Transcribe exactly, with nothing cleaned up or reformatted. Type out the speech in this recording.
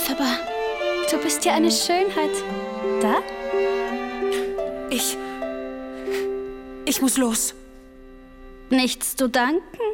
Ralf, aber du bist ja eine Schönheit. Da? Ich... Ich muss los. Nichts zu danken.